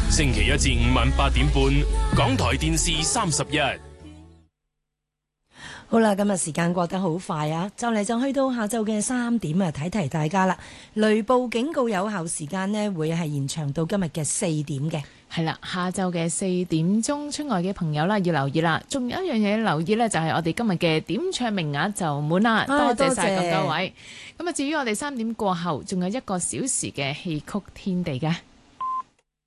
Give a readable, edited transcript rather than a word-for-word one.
星期一至五晚8點半，港台電視31。 好啦，今日時間過得好快啊，就去到下晝嘅3點啊，提大家啦。雷暴警告有效時間呢會係延長到今日嘅4點嘅。 係啦，下晝嘅4點鐘出外嘅朋友啦，要留意啦。仲有一樣嘢要留意呢，就係我哋今日嘅點唱名額就滿啦。多謝晒咁多位。咁啊，至於我哋3點過後，仲有1個小時嘅戲曲天地嘅。